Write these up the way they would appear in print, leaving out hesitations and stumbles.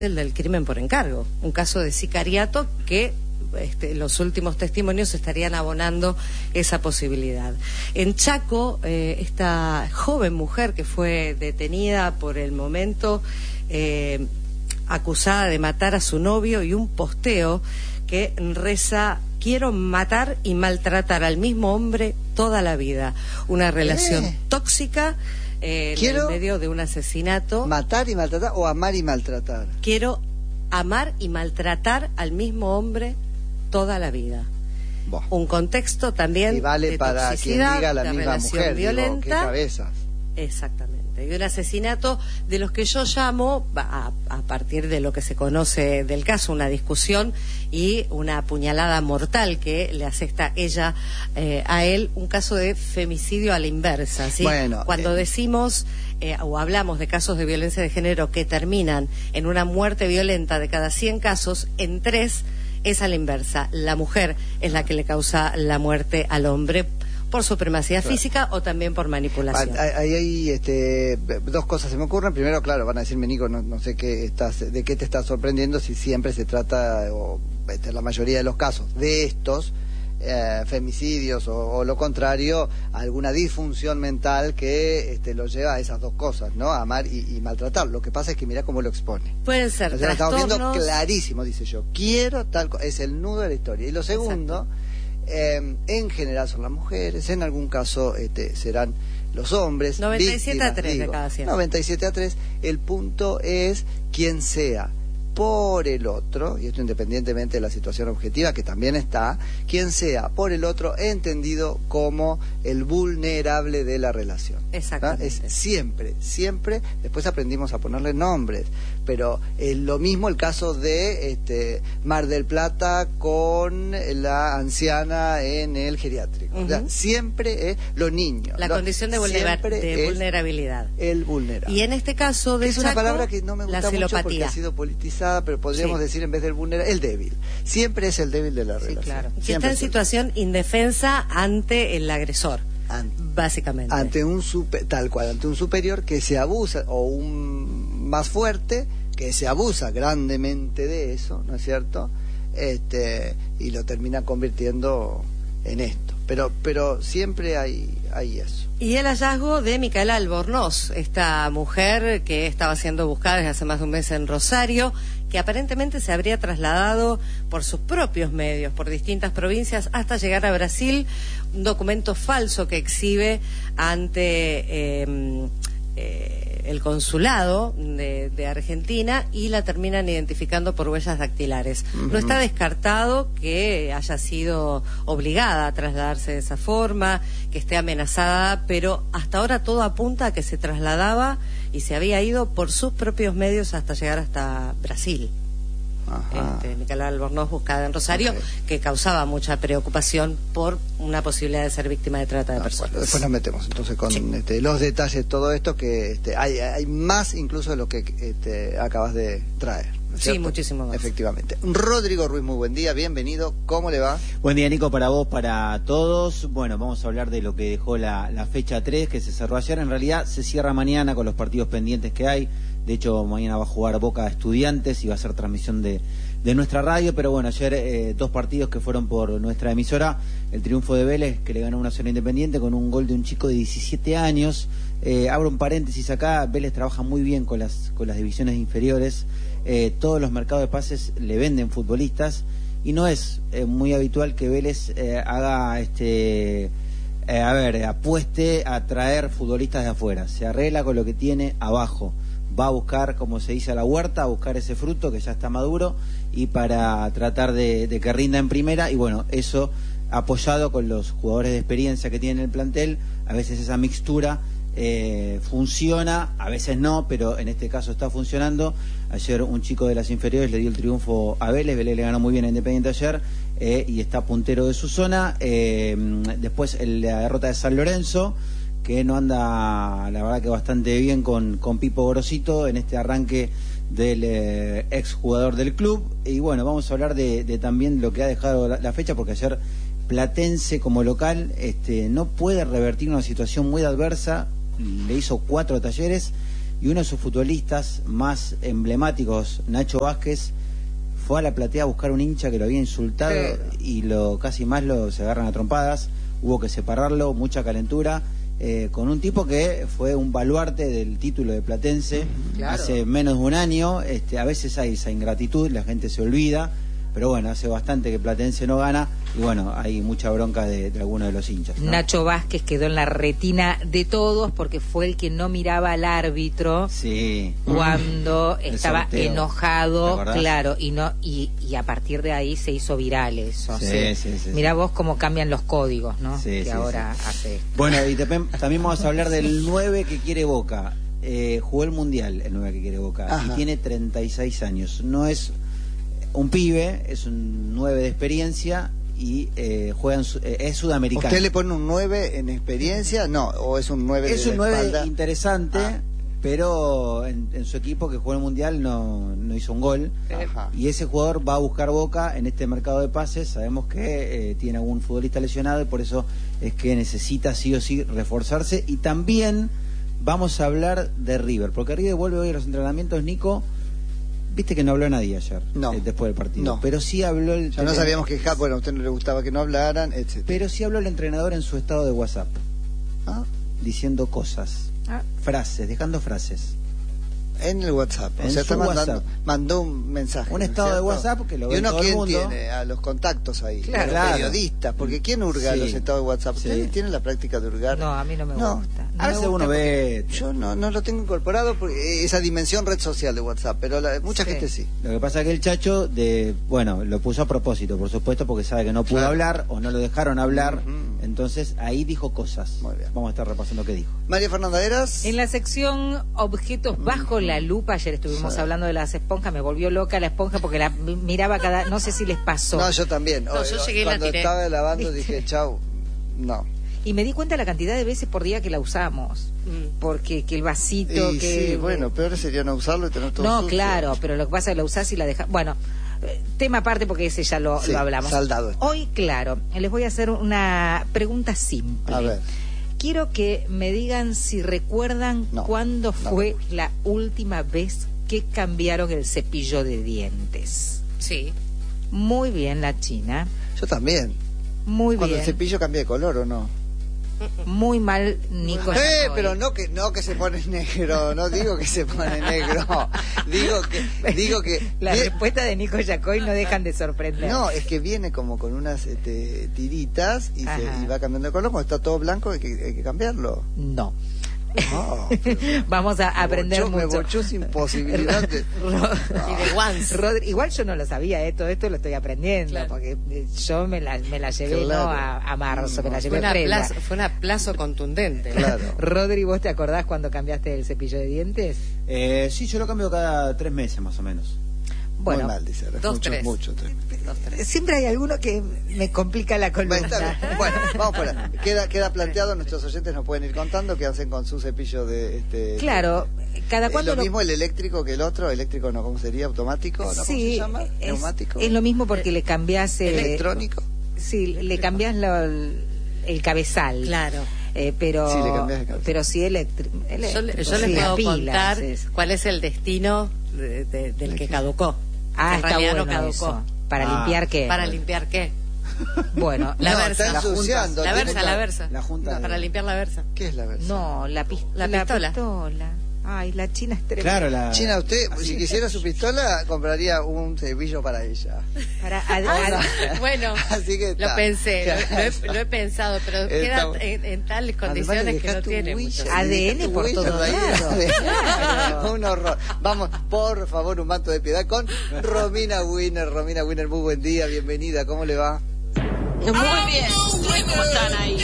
el del crimen por encargo, un caso de sicariato que los últimos testimonios estarían abonando esa posibilidad. En Chaco, esta joven mujer que fue detenida por el momento, acusada de matar a su novio, y un posteo que reza: quiero matar y maltratar al mismo hombre toda la vida. Una relación tóxica en medio de un asesinato. ¿Matar y maltratar o amar y maltratar? Quiero amar y maltratar al mismo hombre toda la vida. Boh. Un contexto también y vale de para toxicidad, quien diga la de misma relación mujer, violenta. Digo, qué cabezas. Exactamente. Y un asesinato de los que yo llamo, a partir de lo que se conoce del caso, una discusión y una puñalada mortal que le asesta ella a él, un caso de femicidio a la inversa, ¿sí? Bueno, cuando decimos o hablamos de casos de violencia de género que terminan en una muerte violenta de cada 100 casos, en 3 es a la inversa. La mujer es la que le causa la muerte al hombre, por supremacía física o también por manipulación. Hay dos cosas se me ocurren. Primero, claro, van a decirme, Nico, no sé de qué te estás sorprendiendo, si siempre se trata, o la mayoría de los casos de estos femicidios o lo contrario, alguna disfunción mental que lo lleva a esas dos cosas, ¿no? Amar y maltratar. Lo que pasa es que mira cómo lo expone. Pueden ser trastornos. Estamos viendo clarísimo, dice yo, quiero tal cosa, es el nudo de la historia. Y lo segundo, en general son las mujeres, en algún caso serán los hombres. 97-3 de cada 100. 97-3. El punto es quien sea por el otro, y esto independientemente de la situación objetiva que también está, quien sea por el otro entendido como el vulnerable de la relación. Exactamente. Es siempre, después aprendimos a ponerle nombres, pero lo mismo el caso de Mar del Plata con la anciana en el geriátrico. O sea, siempre es los niños. La condición de vulnerabilidad. El vulnerable. Y en este caso de es una palabra que no me gusta mucho porque ha sido politizada, pero podríamos decir en vez del vulnerable, el débil. Siempre es el débil de la relación. Claro. Que está en situación indefensa ante el agresor. Básicamente. Ante un ante un superior que se abusa, o un más fuerte que se abusa grandemente de eso, ¿no es cierto? Y lo termina convirtiendo en esto. Pero siempre hay eso. Y el hallazgo de Micaela Albornoz, esta mujer que estaba siendo buscada desde hace más de un mes en Rosario, que aparentemente se habría trasladado por sus propios medios, por distintas provincias, hasta llegar a Brasil, un documento falso que exhibe ante el consulado de Argentina, y la terminan identificando por huellas dactilares. No está descartado que haya sido obligada a trasladarse de esa forma, que esté amenazada, pero hasta ahora todo apunta a que se trasladaba y se había ido por sus propios medios hasta llegar hasta Brasil. Micaela Albornoz, buscada en Rosario, que causaba mucha preocupación por una posibilidad de ser víctima de trata de personas. Bueno, después nos metemos entonces con los detalles de todo esto, que hay más incluso de lo que acabas de traer, ¿no es cierto? Sí, muchísimo más. Efectivamente. Rodrigo Ruiz, muy buen día, bienvenido, ¿cómo le va? Buen día, Nico, para vos, para todos. Bueno, vamos a hablar de lo que dejó la fecha 3, que se cerró ayer. En realidad se cierra mañana con los partidos pendientes que hay. De hecho, mañana va a jugar Boca Estudiantes y va a ser transmisión de nuestra radio. Pero bueno, ayer 2 partidos que fueron por nuestra emisora. El triunfo de Vélez, que le ganó 1-0 Independiente con un gol de un chico de 17 años. Abro un paréntesis acá, Vélez trabaja muy bien con las divisiones inferiores. Todos los mercados de pases le venden futbolistas, y no es muy habitual que Vélez haga apueste a traer futbolistas de afuera. Se arregla con lo que tiene abajo. Va a buscar, como se dice, a la huerta, a buscar ese fruto que ya está maduro, y para tratar de que rinda en primera. Y bueno, eso apoyado con los jugadores de experiencia que tiene el plantel, a veces esa mixtura funciona, a veces no, pero en este caso está funcionando. Ayer un chico de las inferiores le dio el triunfo a Vélez. Vélez le ganó muy bien a Independiente ayer, y está puntero de su zona. Después la derrota de San Lorenzo, que no anda, la verdad, que bastante bien con Pipo Gorosito en este arranque del ex jugador del club. Y bueno, vamos a hablar de también lo que ha dejado la fecha, porque ayer Platense como local no puede revertir una situación muy adversa. Le hizo 4 Talleres, y uno de sus futbolistas más emblemáticos, Nacho Vázquez, fue a la platea a buscar un hincha que lo había insultado y casi más se agarran a trompadas. Hubo que separarlo, mucha calentura, con un tipo que fue un baluarte del título de Platense hace menos de un año. A veces hay esa ingratitud, la gente se olvida, pero bueno, hace bastante que Platense no gana y bueno, hay mucha bronca de algunos de los hinchas, ¿no? Nacho Vázquez quedó en la retina de todos porque fue el que no miraba al árbitro cuando estaba enojado, claro, y a partir de ahí se hizo viral eso. Mirá vos cómo cambian los códigos, ¿no? Ahora hace esto. Bueno, y también vamos a hablar del 9 que quiere Boca. Jugó el Mundial el 9 que quiere Boca y tiene 36 años. No es un pibe, es un 9 de experiencia y juega es sudamericano. ¿Usted le pone un 9 en experiencia? No, o es un 9 es un 9 interesante, pero en su equipo que jugó el Mundial no hizo un gol. Y ese jugador va a buscar Boca en este mercado de pases. Sabemos que tiene algún futbolista lesionado y por eso es que necesita sí o sí reforzarse. Y también vamos a hablar de River, porque River vuelve hoy a los entrenamientos, Nico. Viste que no habló nadie ayer, después del partido. Pero sí habló ya no sabíamos que a usted no le gustaba que no hablaran, etc. Pero sí habló el entrenador en su estado de WhatsApp. Diciendo cosas, frases, dejando frases. En el WhatsApp. O sea, mandó un mensaje. Un estado de WhatsApp que lo ve todo el mundo. ¿Y uno quién tiene? A los contactos ahí. Claro. Los periodistas. Porque ¿quién hurga los estados de WhatsApp? ¿Ustedes tienen la práctica de hurgar? No, a mí no me gusta. A veces uno ve... Yo no lo tengo incorporado porque esa dimensión red social de WhatsApp, pero mucha gente sí. Lo que pasa es que el Chacho, lo puso a propósito, por supuesto, porque sabe que no pudo hablar o no lo dejaron hablar. Entonces ahí dijo cosas. Muy bien. Vamos a estar repasando qué dijo. María Fernanda Heras. En la sección objetos bajo la lupa, ayer estuvimos hablando de las esponjas, me volvió loca la esponja porque la miraba no sé si les pasó. No, yo también. No, yo llegué y la tiré. Cuando estaba lavando dije, chau, no. Y me di cuenta la cantidad de veces por día que la usamos. Porque que el vasito... Sí, bueno, peor sería no usarlo y tener todo sucio. Claro, pero lo que pasa es que la usás y la dejas... Bueno, tema aparte porque ese ya lo hablamos. Saldado. Hoy, claro, les voy a hacer una pregunta simple. A ver. Quiero que me digan si recuerdan cuándo fue la última vez que cambiaron el cepillo de dientes. Sí. Muy bien, la China. Yo también. Muy Cuando bien. el cepillo cambia de color, ¿o no? Muy mal, Nico. Pero no que se pone negro, no digo que se pone negro, digo que la respuesta de Nico Yacoy no dejan de sorprender. No, es que viene como con unas tiritas y va cambiando de color. Cuando está todo blanco hay que cambiarlo. No. Vamos a aprender mucho. Me bochó sin posibilidad de... Igual yo no lo sabía, todo esto lo estoy aprendiendo, porque yo me la llevé a marzo, me la llevé fue un aplazo contundente. Rodri, ¿vos te acordás cuando cambiaste el cepillo de dientes? Sí, yo lo cambio cada 3 meses más o menos. Bueno, muy mal, dice. Mucho. Siempre hay alguno que me complica la columna. Bueno, vamos por ahí. Queda planteado, nuestros oyentes nos pueden ir contando qué hacen con su cepillo de... Claro, cada cuando... ¿Lo mismo el eléctrico que el otro? ¿Eléctrico no? ¿Cómo sería? ¿Automático? ¿No? ¿Cómo se llama? ¿Neumático? Es lo mismo porque le cambiás... ¿Electrónico? Sí, le cambiás el cabezal. Claro. Pero sí, le cambiás el cabezal. Pero sí eléctrico. Yo les puedo contar cuál es el destino del que caducó. Está bueno caducó. Eso. ¿Para limpiar qué? ¿Para limpiar qué? Bueno, la versa. Está ensuciando. La versa. La junta para limpiar la versa. ¿Qué es la versa? No, la pistola. Ay, la China es tremenda. Claro, China, usted, si quisiera su pistola, compraría un cepillo para ella. Bueno, así que lo pensé, lo he pensado, pero queda en tales condiciones que no tiene mucho. ADN por todos lados. Un horror. Vamos, por favor, un manto de piedad con Romina Winner. Romina Winner, muy buen día, bienvenida, ¿cómo le va? Muy bien, ¿cómo están ahí?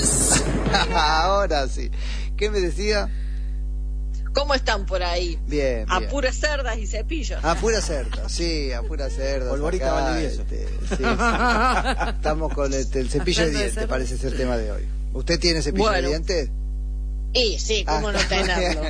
Ahora sí. ¿Qué me decía? ¿Cómo están por ahí? Bien. A puras cerdas y cepillos. A puras cerdas, sí, a puras cerdas. Polvorita Valdivieso. Sí. Estamos con el cepillo de dientes, parece ser el tema de hoy. ¿Usted tiene cepillo de dientes? Sí, ¿cómo no tenerlo?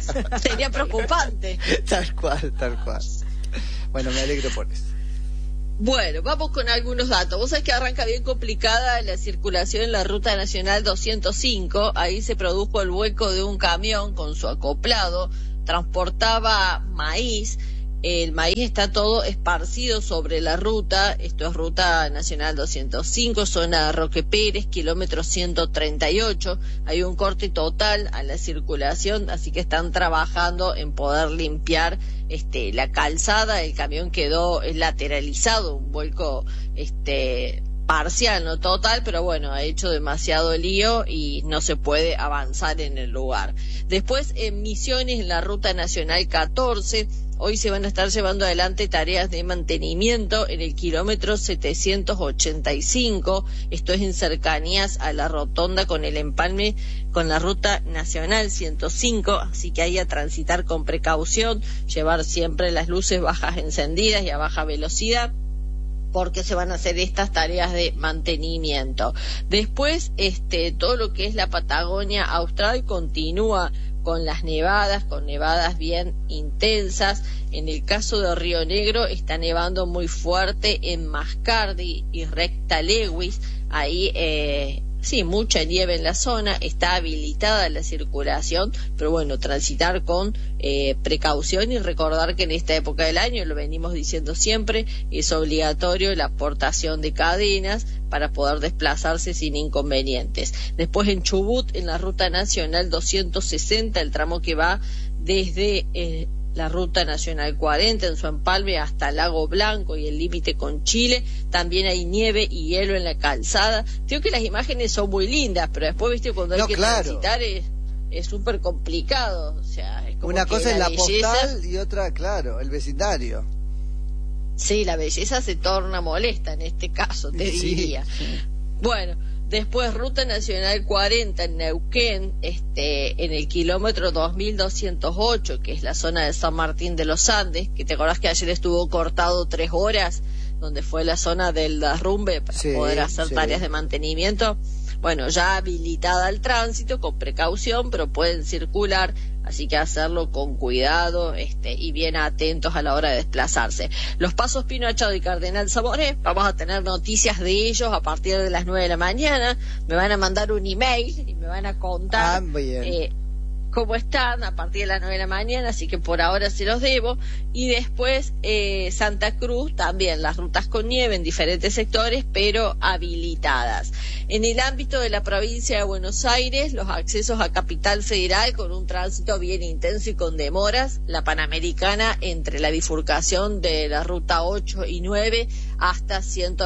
Sería preocupante. Tal cual. Bueno, me alegro por eso. Bueno, vamos con algunos datos. Vos sabés que arranca bien complicada la circulación en la Ruta Nacional 205. Ahí se produjo el vuelco de un camión con su acoplado. Transportaba maíz. El maíz está todo esparcido sobre la ruta. Esto es Ruta Nacional 205, zona Roque Pérez, kilómetro 138. Hay un corte total a la circulación, así que están trabajando en poder limpiar la calzada. El camión quedó lateralizado, un vuelco parcial, no total, pero bueno, ha hecho demasiado lío y no se puede avanzar en el lugar. Después, en Misiones, en la Ruta Nacional 14, hoy se van a estar llevando adelante tareas de mantenimiento en el kilómetro 785, esto es en cercanías a la rotonda con el empalme con la Ruta Nacional 105, así que hay a transitar con precaución, llevar siempre las luces bajas encendidas y a baja velocidad, porque se van a hacer estas tareas de mantenimiento. Después, todo lo que es la Patagonia Austral continúa con las nevadas, con nevadas bien intensas. En el caso de Río Negro está nevando muy fuerte en Mascardi y Recta Lewis. Ahí sí, mucha nieve en la zona, está habilitada la circulación, pero bueno, transitar con precaución y recordar que en esta época del año, lo venimos diciendo siempre, es obligatorio la portación de cadenas para poder desplazarse sin inconvenientes. Después en Chubut, en la Ruta Nacional 260, el tramo que va desde la Ruta Nacional 40 en su empalme hasta Lago Blanco y el límite con Chile, también hay nieve y hielo en la calzada. Creo que las imágenes son muy lindas, pero después, viste, cuando hay que transitar es súper complicado. O sea, es como una cosa es la belleza, postal y otra, claro, el vecindario. Sí, la belleza se torna molesta en este caso, te diría. Sí. Bueno, después Ruta Nacional 40 en Neuquén, en el kilómetro 2208, que es la zona de San Martín de los Andes, que te acordás que ayer estuvo cortado 3 horas, donde fue la zona del derrumbe para poder hacer tareas de mantenimiento. Bueno, ya habilitada al tránsito, con precaución, pero pueden circular, así que hacerlo con cuidado y bien atentos a la hora de desplazarse. Los pasos Pino Achado y Cardenal Zamoré, vamos a tener noticias de ellos a partir de las 9 de la mañana. Me van a mandar un email y me van a contar cómo están a partir de las 9 de la mañana, así que por ahora se los debo. Y después Santa Cruz, también las rutas con nieve en diferentes sectores, pero habilitadas. En el ámbito de la provincia de Buenos Aires, los accesos a Capital Federal con un tránsito bien intenso y con demoras. La Panamericana entre la bifurcación de la ruta 8 y 9 hasta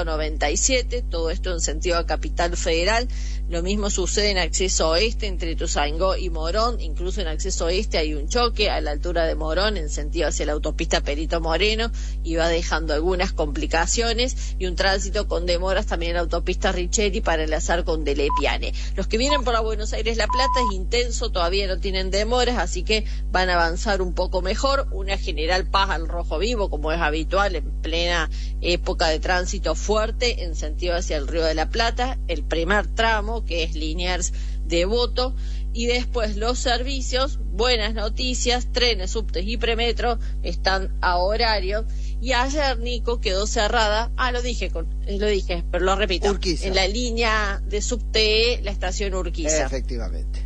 197, todo esto en sentido a Capital Federal. Lo mismo sucede en acceso oeste entre Ituzaingó y Morón, incluso en acceso oeste hay un choque a la altura de Morón en sentido hacia la autopista Perito Moreno y va dejando algunas complicaciones y un tránsito con demoras también en la autopista Richeri para enlazar con Delepiane. Los que vienen por la Buenos Aires La Plata es intenso, todavía no tienen demoras, así que van a avanzar un poco mejor. Una General Paz al rojo vivo, como es habitual en plena época de tránsito fuerte en sentido hacia el Río de la Plata, el primer tramo que es Liniers Devoto, y después los servicios, buenas noticias, trenes, subtes y premetro están a horario. Y ayer, Nico, quedó cerrada, lo dije, pero lo repito, Urquiza. En la línea de subte, la estación Urquiza. Efectivamente.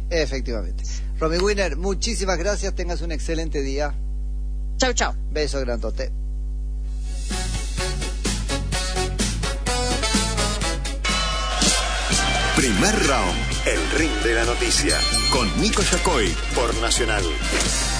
Romy Wiener, muchísimas gracias, tengas un excelente día. Chau, chau. Beso grandote. Primer round, el ring de la noticia, con Nico Yacoy por Nacional.